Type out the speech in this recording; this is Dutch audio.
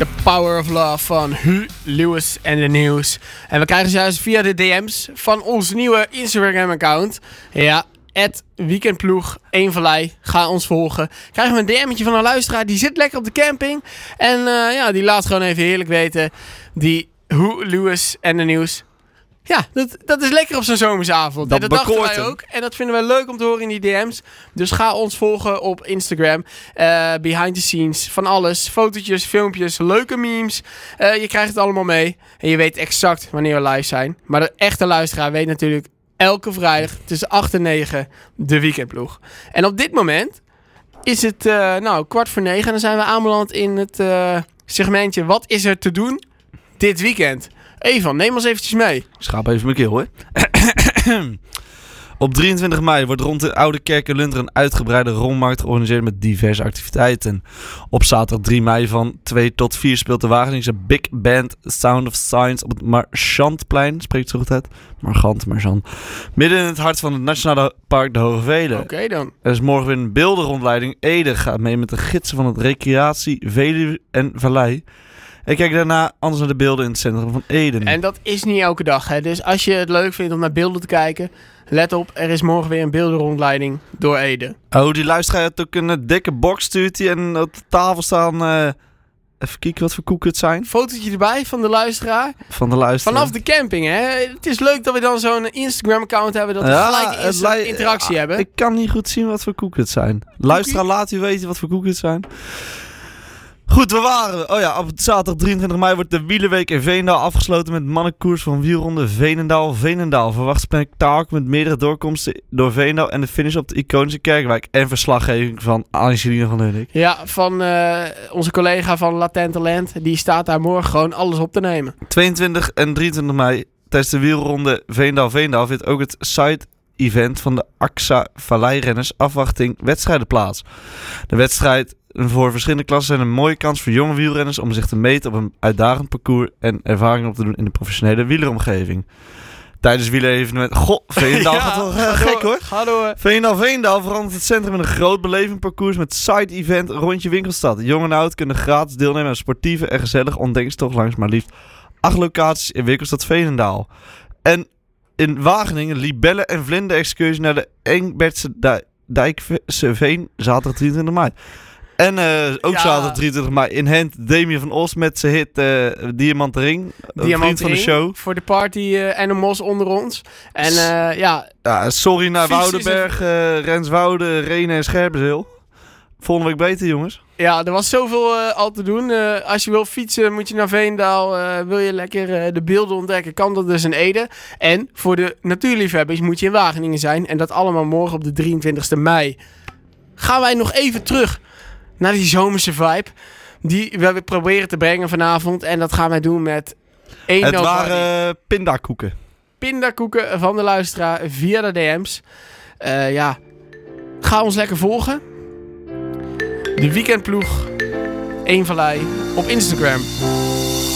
The Power of Love van Huw Lewis en de Nieuws. En we krijgen ze juist via de DM's van ons nieuwe Instagram-account. Ja, @weekendploeg 1 Vallei. Ga ons volgen. Krijgen we een DM'tje van een luisteraar. Die zit lekker op de camping. En die laat gewoon even heerlijk weten. Die Huw Lewis en de Nieuws. Ja, dat is lekker op zo'n zomersavond. Dat en dat dachten wij hem ook. En dat vinden wij leuk om te horen in die DM's. Dus ga ons volgen op Instagram. Behind the scenes. Van alles. Fotootjes, filmpjes, leuke memes. Je krijgt het allemaal mee. En je weet exact wanneer we live zijn. Maar de echte luisteraar weet natuurlijk elke vrijdag tussen 8 en 9 de weekendploeg. En op dit moment is het 8:45. En dan zijn we aanbeland in het segmentje Wat is er te doen dit weekend? Evan, neem ons eventjes mee. Schaap even mijn keel, hè. Op 23 mei wordt rond de Oude Kerk in Lunteren een uitgebreide rommelmarkt georganiseerd met diverse activiteiten. Op zaterdag 3 mei van 2 tot 4 speelt de Wageningse Big Band Sound of Science op het Marchantplein. Spreekt het zo goed uit? Marchant. Midden in het hart van het Nationale Park de Hoge Veluwe. Oké dan. Er is morgen weer een beeldenrondleiding. Ede gaat mee met de gidsen van het Recreatie Veluwe en Vallei. En kijk daarna anders naar de beelden in het centrum van Ede. En dat is niet elke dag, hè. Dus als je het leuk vindt om naar beelden te kijken, let op, er is morgen weer een beeldenrondleiding door Ede. Oh, die luisteraar heeft ook een dikke box, stuurt hij. En op de tafel staan... even kijken wat voor koeken het zijn. Fotootje erbij van de luisteraar. Van de luisteraar. Vanaf de camping, hè. Het is leuk dat we dan zo'n Instagram-account hebben, dat we gelijk interactie hebben. Ik kan niet goed zien wat voor koeken het zijn. Luisteraar, laat u weten wat voor koeken het zijn. Goed, we waren... op zaterdag 23 mei wordt de Wielerweek in Veenendaal afgesloten met mannenkoers van wielronde Veenendaal. Verwacht spektakel met meerdere doorkomsten door Veenendaal en de finish op de iconische Kerkwijk. En verslaggeving van Angeline van Hunnik. Ja, van onze collega van Latent Talent. Die staat daar morgen gewoon alles op te nemen. 22 en 23 mei tijdens de wielronde Veenendaal vindt ook het side-event van de AXA Vallei-renners afwachting wedstrijden plaats. De wedstrijd voor verschillende klassen zijn een mooie kans voor jonge wielrenners om zich te meten op een uitdagend parcours en ervaring op te doen in de professionele wieleromgeving. Tijdens wielerevenement... Veenendaal gaat wel gek hoor. Ga door. Veenendaal verandert het centrum in een groot belevend parcours met side-event rondje winkelstad. Jong en oud kunnen gratis deelnemen aan een sportieve en gezellige ontdekkingstocht langs maar liefst 8 locaties in winkelstad Veenendaal. En in Wageningen libellen en vlinder excursie naar de Engbertse Dijkse Veen zaterdag 23 mei. En zaterdag 23 mei in Hent Damien van Os met zijn hit Diamant Ring. Vriend van de show. Voor de party Animals onder ons. En sorry naar Woudenberg, Renswoude, Renen en Scherpenzeel. Volgende week beter, jongens. Ja, er was zoveel al te doen. Als je wil fietsen, moet je naar Veenendaal. Wil je lekker de beelden ontdekken, kan dat dus in Ede. En voor de natuurliefhebbers moet je in Wageningen zijn. En dat allemaal morgen op de 23e mei. Gaan wij nog even terug naar die zomerse vibe die we proberen te brengen vanavond. En dat gaan wij doen met 1 Het waren pindakoeken. Pindakoeken van de luisteraar via de DM's. Ga ons lekker volgen. De weekendploeg 1 Vallei op Instagram.